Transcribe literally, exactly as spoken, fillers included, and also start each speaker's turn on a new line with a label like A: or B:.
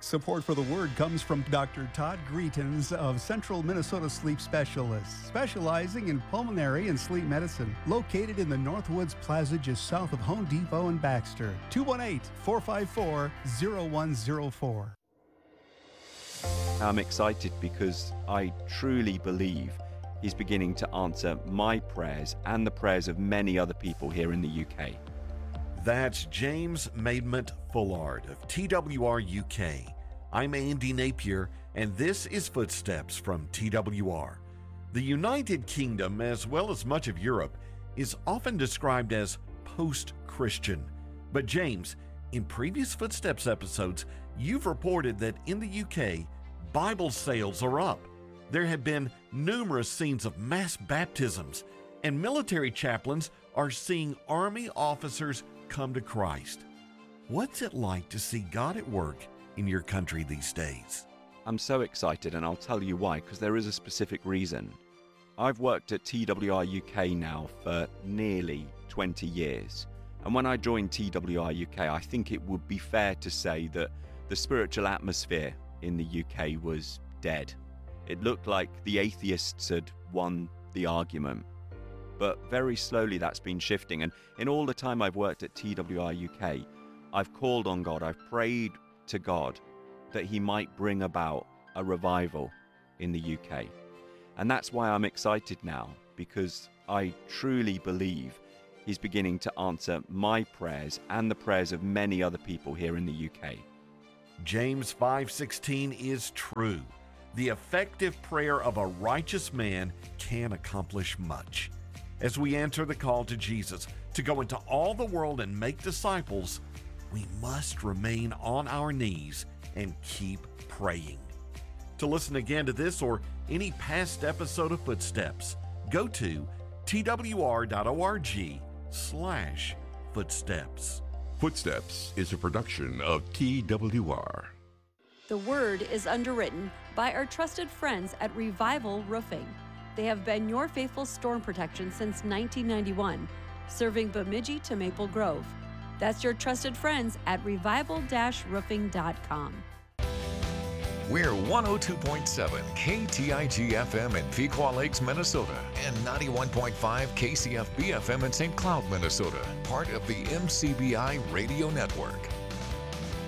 A: Support for the Word comes from Doctor Todd Greetens of Central Minnesota Sleep Specialists, specializing in pulmonary and sleep medicine. Located in the Northwoods Plaza just south of Home Depot and Baxter. two one eight, four five four, zero one zero four.
B: I'm excited because I truly believe He's beginning to answer my prayers and the prayers of many other people here in the U K.
C: That's James Maidment Fullard of T W R U K. I'm Andy Napier, and this is Footsteps from T W R. The United Kingdom, as well as much of Europe, is often described as post-Christian. But James, in previous Footsteps episodes, you've reported that in the U K, Bible sales are up. There have been numerous scenes of mass baptisms, and military chaplains are seeing Army officers come to Christ. What's it like to see God at work in your country these days?
B: I'm so excited, and I'll tell you why, because there is a specific reason. I've worked at T W R U K now for nearly twenty years. And when I joined T W R U K, I think it would be fair to say that the spiritual atmosphere in the U K was dead. It looked like the atheists had won the argument. But very slowly that's been shifting. And in all the time I've worked at T W R U K, I've called on God, I've prayed to God that He might bring about a revival in the U K. And that's why I'm excited now, because I truly believe He's beginning to answer my prayers and the prayers of many other people here in the U K.
C: James five sixteen is true. The effective prayer of a righteous man can accomplish much. As we answer the call to Jesus to go into all the world and make disciples, we must remain on our knees and keep praying. To listen again to this or any past episode of Footsteps, go to twr.org slash footsteps.
D: Footsteps is a production of T W R.
E: The Word is underwritten by our trusted friends at Revival Roofing. They have been your faithful storm protection since nineteen ninety-one, serving Bemidji to Maple Grove. That's your trusted friends at revival dash roofing dot com.
F: We're one oh two point seven K T I G F M in Pequot Lakes, Minnesota, and ninety-one point five K C F B F M in Saint Cloud, Minnesota, part of the M C B I Radio Network.